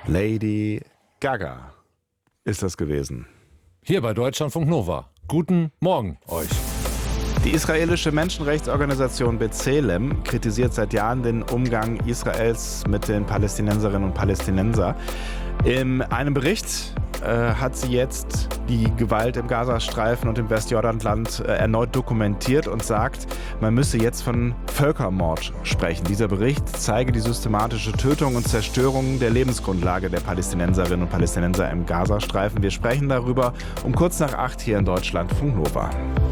Lady Gaga ist das gewesen. Hier bei Deutschlandfunk Nova. Guten Morgen euch. Die israelische Menschenrechtsorganisation B'Tselem kritisiert seit Jahren den Umgang Israels mit den Palästinenserinnen und Palästinensern. In einem Bericht hat sie jetzt die Gewalt im Gazastreifen und im Westjordanland erneut dokumentiert und sagt, man müsse jetzt von Völkermord sprechen. Dieser Bericht zeige die systematische Tötung und Zerstörung der Lebensgrundlage der Palästinenserinnen und Palästinenser im Gazastreifen. Wir sprechen darüber um kurz nach 8 hier in Deutschlandfunk Nova.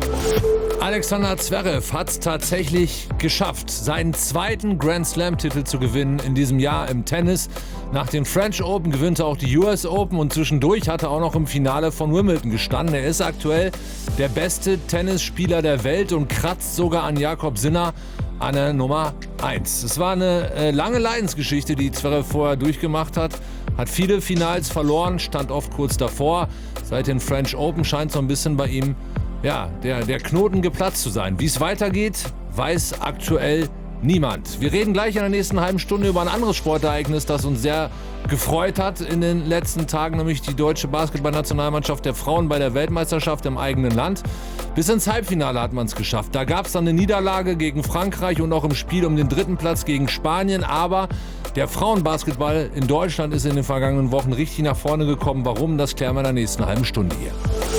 Alexander Zverev hat es tatsächlich geschafft, seinen zweiten Grand Slam-Titel zu gewinnen in diesem Jahr im Tennis. Nach dem French Open gewinnt er auch die US Open und zwischendurch hat er auch noch im Finale von Wimbledon gestanden. Er ist aktuell der beste Tennisspieler der Welt und kratzt sogar an Jakob Sinner an der Nummer 1. Es war eine lange Leidensgeschichte, die Zverev vorher durchgemacht hat. Hat viele Finals verloren, stand oft kurz davor. Seit den French Open scheint so ein bisschen bei ihm der Knoten geplatzt zu sein. Wie es weitergeht, weiß aktuell niemand. Wir reden gleich in der nächsten halben Stunde über ein anderes Sportereignis, das uns sehr gefreut hat in den letzten Tagen, nämlich die deutsche Basketballnationalmannschaft der Frauen bei der Weltmeisterschaft im eigenen Land. Bis ins Halbfinale hat man es geschafft. Da gab es dann eine Niederlage gegen Frankreich und auch im Spiel um den 3. Platz gegen Spanien. Aber der Frauenbasketball in Deutschland ist in den vergangenen Wochen richtig nach vorne gekommen. Warum? Das klären wir in der nächsten halben Stunde hier.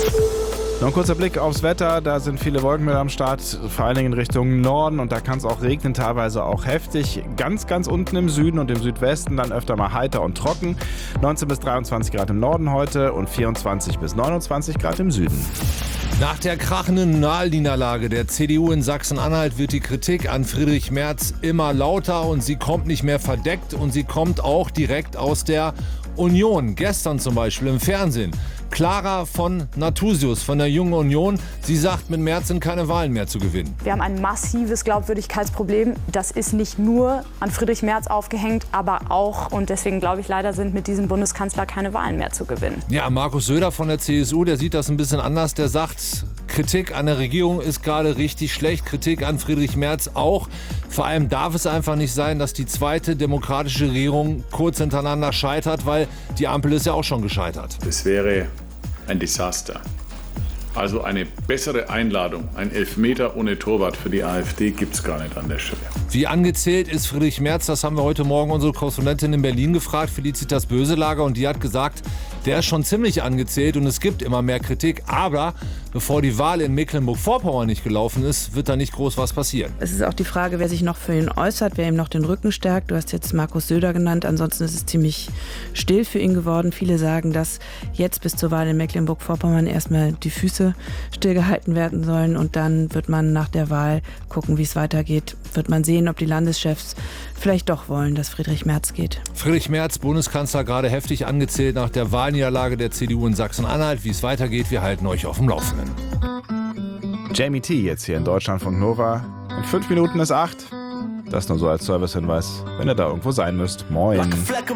Noch ein kurzer Blick aufs Wetter, da sind viele Wolkenbilder am Start, vor allen Dingen in Richtung Norden und da kann es auch regnen, teilweise auch heftig. Ganz unten im Süden und im Südwesten dann öfter mal heiter und trocken. 19 bis 23 Grad im Norden heute und 24 bis 29 Grad im Süden. Nach der krachenden Wahlniederlage der CDU in Sachsen-Anhalt wird die Kritik an Friedrich Merz immer lauter und sie kommt nicht mehr verdeckt und sie kommt auch direkt aus der Union. Gestern zum Beispiel im Fernsehen. Clara von Nathusius von der Jungen Union. Sie sagt, mit Merz sind keine Wahlen mehr zu gewinnen. Wir haben ein massives Glaubwürdigkeitsproblem. Das ist nicht nur an Friedrich Merz aufgehängt, aber auch, und deswegen glaube ich leider, sind mit diesem Bundeskanzler keine Wahlen mehr zu gewinnen. Ja, Markus Söder von der CSU, der sieht das ein bisschen anders. Der sagt, Kritik an der Regierung ist gerade richtig schlecht. Kritik an Friedrich Merz auch. Vor allem darf es einfach nicht sein, dass die zweite demokratische Regierung kurz hintereinander scheitert, weil die Ampel ist ja auch schon gescheitert. Das wäre ein Desaster. Also eine bessere Einladung, ein Elfmeter ohne Torwart für die AfD gibt es gar nicht an der Stelle. Wie angezählt ist Friedrich Merz? Das haben wir heute Morgen unsere Korrespondentin in Berlin gefragt, Felicitas Böselager, und die hat gesagt, der ist schon ziemlich angezählt und es gibt immer mehr Kritik. Aber bevor die Wahl in Mecklenburg-Vorpommern nicht gelaufen ist, wird da nicht groß was passieren. Es ist auch die Frage, wer sich noch für ihn äußert, wer ihm noch den Rücken stärkt. Du hast jetzt Markus Söder genannt, ansonsten ist es ziemlich still für ihn geworden. Viele sagen, dass jetzt bis zur Wahl in Mecklenburg-Vorpommern erstmal die Füße stillgehalten werden sollen und dann wird man nach der Wahl gucken, wie es weitergeht. Wird man sehen, ob die Landeschefs vielleicht doch wollen, dass Friedrich Merz geht. Friedrich Merz, Bundeskanzler, gerade heftig angezählt nach der Wahlniederlage der CDU in Sachsen-Anhalt. Wie es weitergeht, wir halten euch auf dem Laufenden. Jamie T. jetzt hier in Deutschlandfunk Nova. In 5 Minuten ist 8. Das nur so als Servicehinweis, wenn ihr da irgendwo sein müsst. Moin.